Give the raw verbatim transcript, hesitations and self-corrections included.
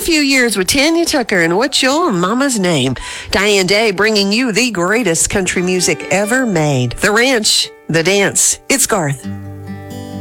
few years with Tanya Tucker and What's Your Mama's Name? Diane Day bringing you the greatest country music ever made. The Ranch, The Dance. It's Garth.